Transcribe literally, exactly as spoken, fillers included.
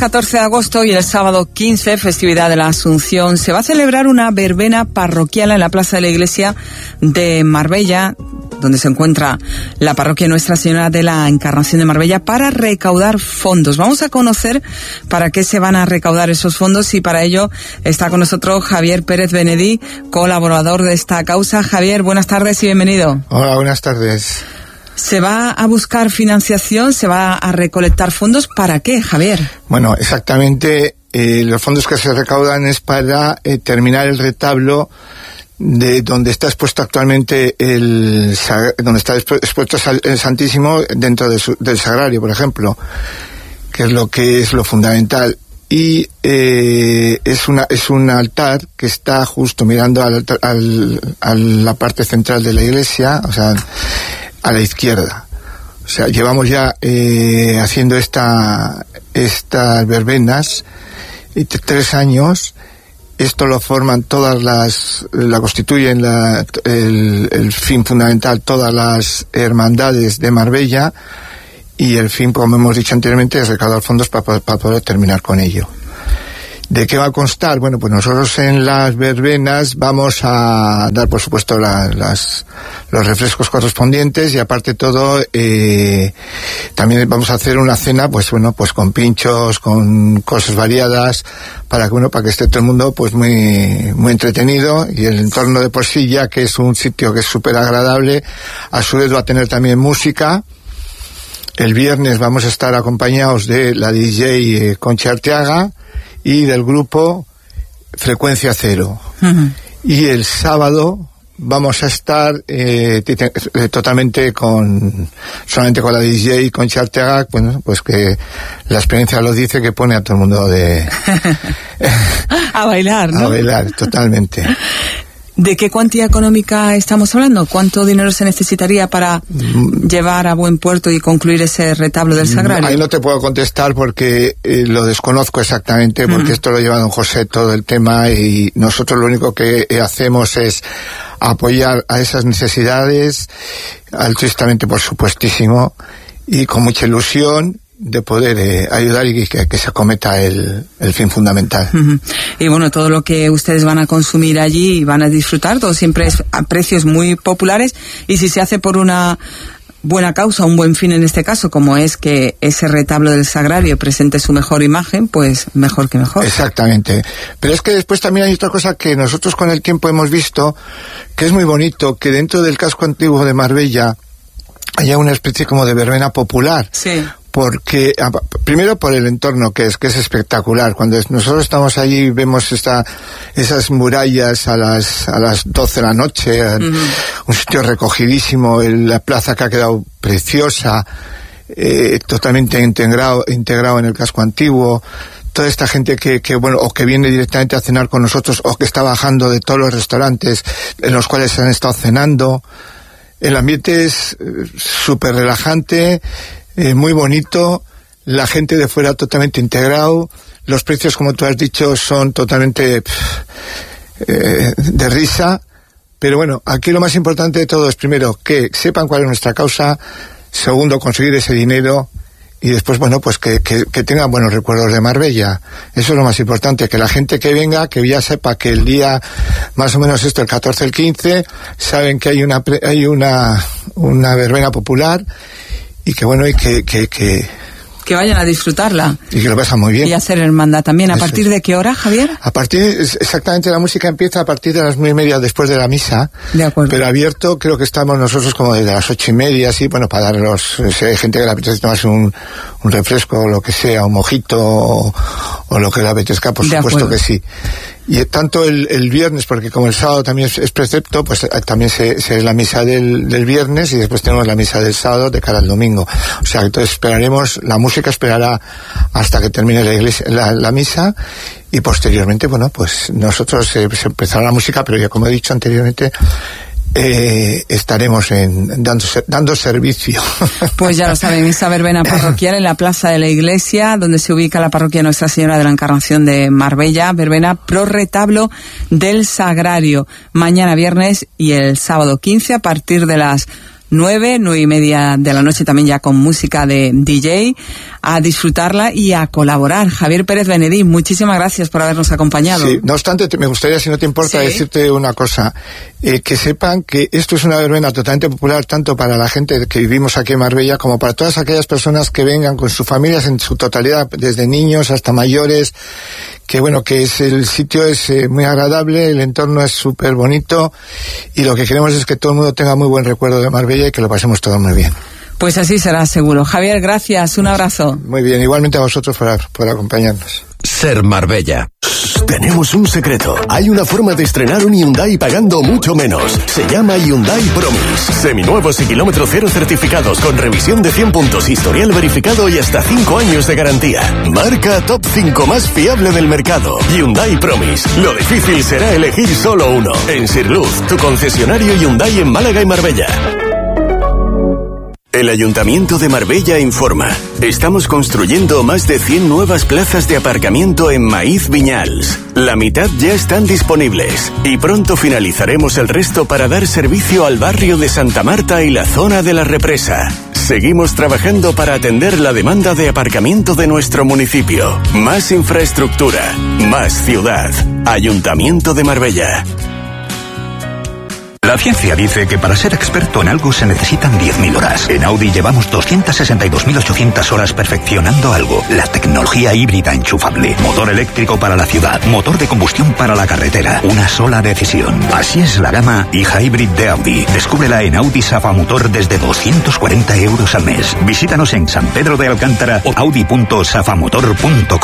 catorce de agosto y el sábado quince, festividad de la Asunción, se va a celebrar una verbena parroquial en la plaza de la iglesia de Marbella, donde se encuentra la parroquia Nuestra Señora de la Encarnación de Marbella, para recaudar fondos. Vamos a conocer para qué se van a recaudar esos fondos y para ello está con nosotros Javier Pérez Benedí, colaborador de esta causa. Javier, buenas tardes y bienvenido. Hola, buenas tardes. ¿Se va a buscar financiación? ¿Se va a recolectar fondos? ¿Para qué, Javier? Bueno, exactamente, eh, los fondos que se recaudan es para eh, terminar el retablo de donde está expuesto actualmente el donde está expuesto el Santísimo dentro de su, del Sagrario, por ejemplo, que es lo que es lo fundamental. Y eh, es una es un altar que está justo mirando al, al, a la parte central de la iglesia, o sea, a la izquierda. O sea, llevamos ya eh, haciendo esta estas verbenas y tres años. Esto lo forman todas las, la constituyen la, el, el fin fundamental, todas las hermandades de Marbella, y el fin, como hemos dicho anteriormente, es recaudar fondos para poder, para poder terminar con ello. ¿De qué va a constar? Bueno, pues nosotros en las verbenas vamos a dar, por supuesto, la, las, los refrescos correspondientes y aparte todo, eh, también vamos a hacer una cena, pues bueno, pues con pinchos, con cosas variadas, para que, bueno, para que esté todo el mundo, pues muy, muy entretenido, y el entorno de por sí, ya que es un sitio que es súper agradable, a su vez va a tener también música. El viernes vamos a estar acompañados de la D J eh, Concha Arteaga, y del grupo Frecuencia Cero. Uh-huh. Y el sábado vamos a estar eh, t- totalmente con solamente con la D J Concha Arteaga, bueno, pues que la experiencia lo dice, que pone a todo el mundo de a bailar, ¿no? A bailar, totalmente. ¿De qué cuantía económica estamos hablando? ¿Cuánto dinero se necesitaría para mm. llevar a buen puerto y concluir ese retablo del Sagrario? Ahí no te puedo contestar porque eh, lo desconozco exactamente, porque mm. esto lo lleva don José todo el tema, y nosotros lo único que hacemos es apoyar a esas necesidades, altruistamente por supuestísimo, y con mucha ilusión de poder eh, ayudar y que, que se acometa el, el fin fundamental. Uh-huh. Y bueno, todo lo que ustedes van a consumir allí y van a disfrutar, todo siempre es a precios muy populares, y si se hace por una buena causa, un buen fin en este caso, como es que ese retablo del Sagrario presente su mejor imagen, pues mejor que mejor. Exactamente. Pero es que después también hay otra cosa que nosotros con el tiempo hemos visto, que es muy bonito, que dentro del casco antiguo de Marbella haya una especie como de verbena popular. Sí. Porque primero por el entorno que es que es espectacular. Cuando nosotros estamos allí vemos esta esas murallas a las a las doce de la noche, uh-huh. un sitio recogidísimo, la plaza que ha quedado preciosa, eh, totalmente integrado integrado en el casco antiguo. Toda esta gente que, que, bueno, o que viene directamente a cenar con nosotros, o que está bajando de todos los restaurantes en los cuales se han estado cenando. El ambiente es súper relajante, Eh, muy bonito, la gente de fuera totalmente integrado, los precios, como tú has dicho, son totalmente pff, eh, de risa, pero bueno, aquí lo más importante de todo es, primero, que sepan cuál es nuestra causa, segundo, conseguir ese dinero, y después, bueno, pues que, que, que tengan buenos recuerdos de Marbella. Eso es lo más importante, que la gente que venga, que ya sepa que el día, más o menos esto, el catorce, el quince, saben que hay una, hay una, una verbena popular, y que bueno, y que, que, que... que vayan a disfrutarla. Y que lo pasan muy bien. Y hacer hermandad también. ¿A Eso partir es. de qué hora, Javier? A partir, exactamente, la música empieza a partir de las nueve y media después de la misa. De acuerdo. Pero abierto, creo que estamos nosotros como desde las ocho y media, así, bueno, para dar los, si hay gente que le apetece tomarse un, un refresco, o lo que sea, un mojito, o, o lo que le apetezca, por de supuesto acuerdo. que sí. Y tanto el, el viernes, porque como el sábado también es, es precepto, pues también se, se es la misa del, del viernes, y después tenemos la misa del sábado de cara al domingo. O sea, entonces esperaremos, la música esperará hasta que termine la iglesia, la, la misa, y posteriormente, bueno, pues nosotros eh, se empezará la música, pero ya como he dicho anteriormente, eh, estaremos en, dando, dando servicio. Pues ya lo saben, esa verbena parroquial en la plaza de la iglesia, donde se ubica la parroquia Nuestra Señora de la Encarnación de Marbella, verbena pro retablo del Sagrario, mañana viernes y el sábado quince a partir de las nueve, nueve y media de la noche, también ya con música de D J, a disfrutarla y a colaborar. Javier Pérez Benedí, muchísimas gracias por habernos acompañado. Sí, no obstante, te, me gustaría, si no te importa, ¿sí? decirte una cosa, eh, que sepan que esto es una verbena totalmente popular, tanto para la gente que vivimos aquí en Marbella, como para todas aquellas personas que vengan con sus familias en su totalidad, desde niños hasta mayores, que bueno, que es el sitio es eh, muy agradable, el entorno es súper bonito, y lo que queremos es que todo el mundo tenga muy buen recuerdo de Marbella y que lo pasemos todos muy bien. Pues así será, seguro. Javier, gracias, un abrazo. Muy bien, igualmente a vosotros por, por acompañarnos. Ser Marbella. Tenemos un secreto. Hay una forma de estrenar un Hyundai pagando mucho menos. Se llama Hyundai Promise. Seminuevos y kilómetro cero certificados con revisión de cien puntos, historial verificado y hasta cinco años de garantía. Marca top cinco más fiable del mercado. Hyundai Promise. Lo difícil será elegir solo uno. En Sirluz, tu concesionario Hyundai en Málaga y Marbella. El Ayuntamiento de Marbella informa. Estamos construyendo más de cien nuevas plazas de aparcamiento en Maíz Viñals. La mitad ya están disponibles y pronto finalizaremos el resto para dar servicio al barrio de Santa Marta y la zona de la Represa. Seguimos trabajando para atender la demanda de aparcamiento de nuestro municipio. Más infraestructura, más ciudad. Ayuntamiento de Marbella. La ciencia dice que para ser experto en algo se necesitan diez mil horas. En Audi llevamos doscientas sesenta y dos mil ochocientas horas perfeccionando algo. La tecnología híbrida enchufable. Motor eléctrico para la ciudad. Motor de combustión para la carretera. Una sola decisión. Así es la gama e-hybrid de Audi. Descúbrela en Audi Safamotor desde doscientos cuarenta euros al mes. Visítanos en San Pedro de Alcántara o audi punto safamotor punto com.